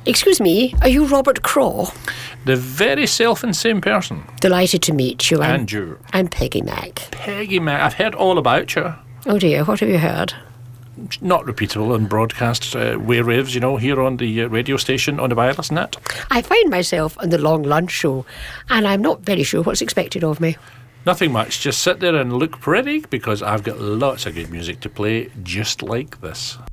Excuse me, are you Robert Craw? The very self and same person. Delighted to meet you. And you. I'm Peggy Mac. Peggy Mac, I've heard all about you. Oh dear, what have you heard? Not repeatable in broadcast waves, here on the radio station on the wireless net. I find myself on the Long Lunch Show, and I'm not very sure what's expected of me. Nothing much, just sit there and look pretty, because I've got lots of good music to play just like this.